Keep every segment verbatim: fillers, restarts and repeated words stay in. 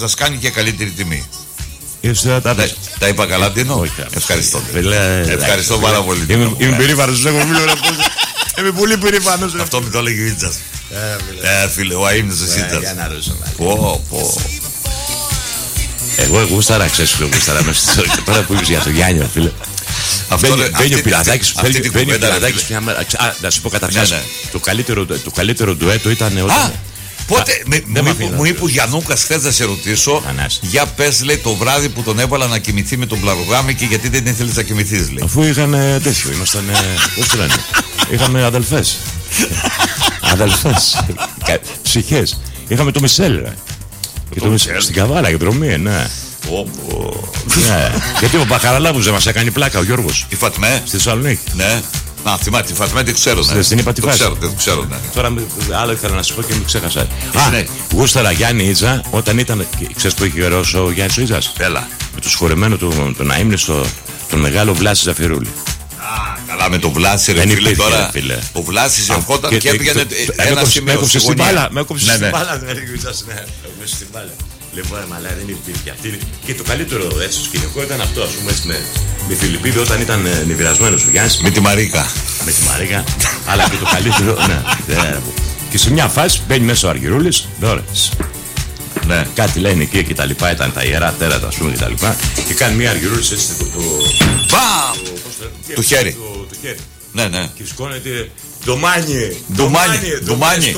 σας κάνει και καλύτερη τιμή. Τα, τα, τα είπα καλά, Τίνο. Ευχαριστώ. Ευχαριστώ πάρα πολύ. Είμαι περήφανος, έχω φίλο. Είμαι πολύ περήφανος. Αυτό με το έλεγε ο Ίτσας. Ε, φίλε, ο αείμνης ο Ίτσας. Πω, πω. Εγώ γούσταρα, ξέρεις φίλε, γούσταρα μέσα στο... Τώρα που είπες για το Γιάννιο, φίλε. Μπαίνει ο Πειρατάκης, μπαίνει ο Πειρατάκης μια μέρα. Α, να σου πω καταρχάς, το καλύτερο ντουέτο ήταν όταν... Πότε, με, με, με, μου είπε ο Γιαννούκας χθες να σε ρωτήσω. Ανάση. Για πες, λέει, το βράδυ που τον έβαλα να κοιμηθεί με τον Πλαρογράμμη και γιατί δεν ήθελες να κοιμηθείς, λέει. Αφού είχαν τέτοιο, ήμασταν. Πώς το λένε. Είχαμε αδελφές. Αδελφές. Ψυχές. Είχαμε το Μισελ, ρε. Και το Μισελ. Στην Καβάλα, η δρομή, ναι. Ναι. Γιατί ο Μπαχαραλάβους δεν μας έκανε πλάκα, ο Γιώργος. Η Φατμέ. Στη Θεσσαλονίκη. Ναι. Να, θυμάται, τη Φατμέ δεν ξέρω. Ναι. Στην είπα τη φάση. Δεν το ξέρω, ναι. Τώρα άλλο ήθελα να σου πω και μην ξέχασα. Α, ναι. Γούσταρα Γιάννη Ίτζα όταν ήταν. Ξέρεις που είχε γερώσει ο Γιάννης ο Ίτζας. Έλα. Με το σχολεμένο του τον αείμνηστο, τον μεγάλο Βλάση Ζαφυρούλη. Α, καλά με τον Βλάση, ρε φίλε τώρα. Φίλε. Ο Βλάσης ερχόταν και έπηγαινε ένα σημείο. Με έκοψε στην μπάλα. Με έκοψε στην μπάλα. Με στην μπάλα. Λοιπόν, μαλά δεν υπήρχε αυτή. Και το καλύτερο έτσι σκηνικό ήταν αυτό, ας πούμε, έτσι, με, με Φιλιππίδη όταν ήταν ε, νηβιρασμένος ο Γιάννης. Με τη Μαρίκα. Με τη Μαρίκα. Αλλά και το καλύτερο. Ναι, ναι. Και σε μια φάση μπαίνει μέσα ο Αργυρούλης. Τώρα. Ναι. Κάτι λένε εκεί και τα λοιπά. Ήταν τα ιερά τέρατα, ας πούμε, και τα λοιπά. Και κάνει μια Αργυρούλης έτσι το. Μπαμ! Του χέρι. Ναι, ναι. Και σηκώνεται. Ντομάνι. Ντομάνι.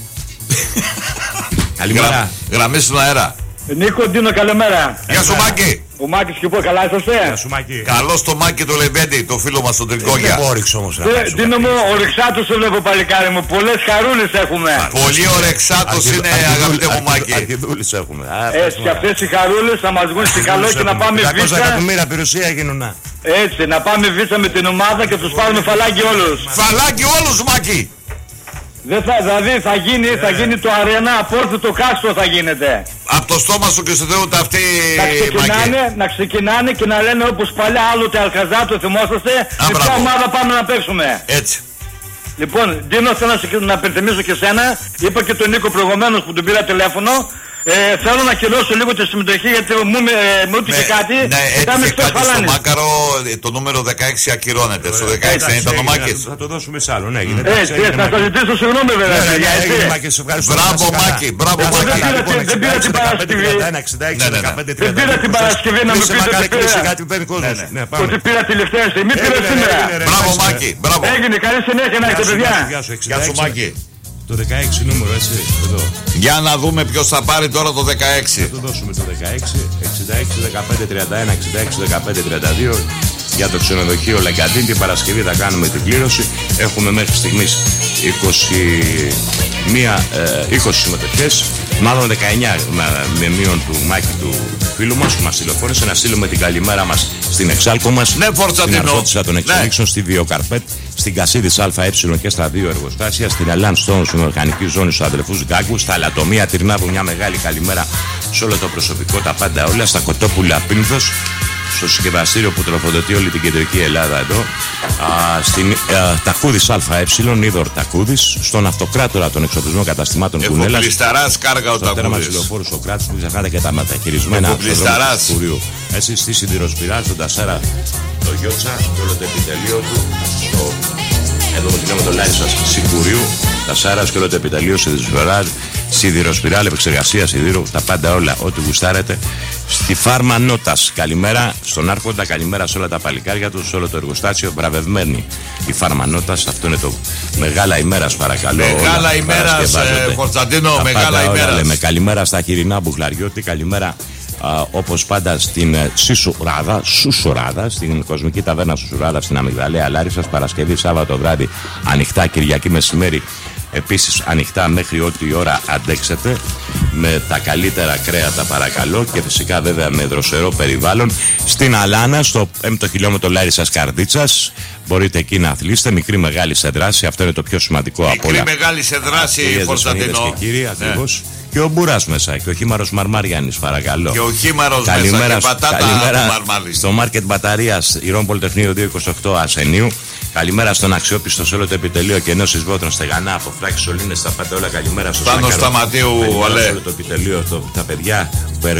Καλημέρα. Γραμμές στον αέρα. Νίκο, Ντίνο, καλημέρα. Γεια σου, Μάκη. Ο Μάκης και πω, καλά είσαστε. Γεια σου, Μάκη. Καλώς το Μάκη το Λεβέντη, το φίλο μας, τον Τρικόγια. Δεν όριξε όμως. Ντίνο μου, ο Ρεξάτος το βλέπω, παλικάρι μου. Πολλές χαρούλες έχουμε. Πολύ ο Ρεξάτος είναι, αγαπητέ μου Μάκη. Αρκετούλες έχουμε. Έτσι, και αυτές οι χαρούλες θα μας βγουν στην καλό και να πάμε βίσα. διακόσια εκατομμύρια περιουσία γίνουν. Έτσι, να πάμε βίσα με την ομάδα και τους πάρουμε φαλάκι όλους. Φαλάκι όλους, Μάκη. Δεν θα, δηλαδή θα γίνει, yeah. θα γίνει το αρένα, από το κάστρο θα γίνεται. Από το στόμα σου και στο Θεό τα αυτή, να ξεκινάνε, να ξεκινάνε και να λένε όπως παλιά άλλοτε Αλκαζάτο, θυμόσαστε, με ποια ομάδα πάμε να παίξουμε. Έτσι. Λοιπόν, Ντίνο, θέλω να, να υπενθυμίσω και σένα, είπα και τον Νίκο προηγουμένως που τον πήρα τηλέφωνο. Ε, θέλω να χειρώσω λίγο τη συμμετοχή γιατί μου είπε κάτι. Ναι, έτυχε κάτι στο Μάκαρο, το νούμερο δεκαέξι ακυρώνεται. Στο δεκαέξι δεν ήταν ο Μάκης. Θα το δώσουμε σ' άλλο, ναι. Έτσι, θα σας ζητήσω συγγνώμη βέβαια. Μπράβο Μάκη, μπράβο Μάκη. Δεν πήρα την Παρασκευή. Δεν πήρα την Παρασκευή να μου πείτε ότι πήρα τελευταία στιγμή. Πήρα σήμερα. Μπράβο Μάκη, μπράβο. Έγινε, καλή συνέχεια να έχετε παιδιά. Γεια σου Μάκη. Το δεκαέξι νούμερο, έτσι, εδώ. Για να δούμε ποιος θα πάρει τώρα το δεκαέξι. Θα το δώσουμε το δεκαέξι, εξήντα έξι, δεκαπέντε, τριάντα ένα, εξήντα έξι, δεκαπέντε, τριάντα δύο. Για το ξενοδοχείο Λαγκαντίν την Παρασκευή θα κάνουμε την κλήρωση. Έχουμε μέχρι στιγμής είκοσι μία, ε, είκοσι συμμετοχές. Μάλλον δεκαεννιά με, με μείον του Μάκη του φίλου μας που μας τηλεφώνησε να στείλουμε την καλημέρα μας στην Εξάλκο μας. Ναι, Φορτσα στην Αρθώτησα των Εξελίξεων, στη Βιοκαρπέτ, στην Κασίδης ΑΕ και στα δύο εργοστάσια, στην Ελάν Στόουν, στην Οργανική Ζώνη στους αδελφούς Γκάγκου, στα Αλατομία Τυρνάβου, μια μεγάλη καλημέρα σε όλο το προσωπικό, τα πάντα όλα, στα Κοτόπουλα Πίνθος, στο συσκευαστήριο που τροφοδοτεί όλη την κεντρική Ελλάδα εδώ, α, στην Τακούδης ΑΕ, Είδωρ Τακούδης, στον Αυτοκράτορα των Εξοπλισμών Καταστημάτων Κουνέλας. Εφοπλισταράς κάργα ο Τακούδης. Στο τέρμα Λεωφόρου Σοκράτης που ξεχνάτε και τα μεταχειρισμένα αυτοδρόμια του Κουρίου. Έτσι στη Σιδηροσπυρά, στον Τασάρα το Γιώτσα και όλο το επιτελείο του, στο, εδώ με την το λάδι σας, Σικουρίου, Τασάρας και όλο το επιτελείο Σιδηροσπυρά, Σιδηροσπυράλ, επεξεργασία σιδήρου, τα πάντα όλα, ό,τι γουστάρετε. Στη Φάρμα Νότας, καλημέρα στον Άρχοντα, καλημέρα σε όλα τα παλικάρια του, σε όλο το εργοστάσιο. Βραβευμένη η Φάρμα Νότας, αυτό είναι το μεγάλα ημέρας, παρακαλώ. Μεγάλα ημέρας, ε, Φορτσαντίνο, μεγάλα ημέρας. Λέμε καλημέρα στα Χοιρινά Μπουχλαριώτη, καλημέρα. Uh, όπως πάντα στην uh, Σισουράδα, Σουσουράδα, στην Κοσμική Ταβέρνα Σουσουράδα, στην Αμυγδαλέα Λάρισσας, Παρασκευή, Σάββατο βράδυ ανοιχτά, Κυριακή μεσημέρι επίσης ανοιχτά μέχρι ό,τι ώρα αντέξετε, με τα καλύτερα κρέατα παρακαλώ και φυσικά βέβαια με δροσερό περιβάλλον. Στην Αλάνα, στο πέμπτο χιλιόμετρο Λάρισσας Καρδίτσας, μπορείτε εκεί να αθλήσετε, μικρή μεγάλη σε δράση, αυτό είναι το πιο σημαντικό από όλα. Μικρή μεγάλη σε δράση, Φορτσαντίνο. Και κύριοι, ακριβώς. Ναι. Και ο Μπούρας μέσα. Και ο Χήμαρος Μαρμάριανης, παρακαλώ. Και ο Χήμαρος μέσα. Και πατάτα Μαρμάρι. Στο Μάρκετ Μπαταρίας Ηρών Πολυτεχνείο δύο είκοσι οκτώ Ασενίου. Καλημέρα στον αξιόπιστο σε όλο το επιτελείο και ενώσεις Βότρων Στεγανά. Από Φράκη Σωλήνες τα πάτε όλα. Καλημέρα στο Πάνω Σταματίου, όλο το επιτελείο, το, τα παιδιά.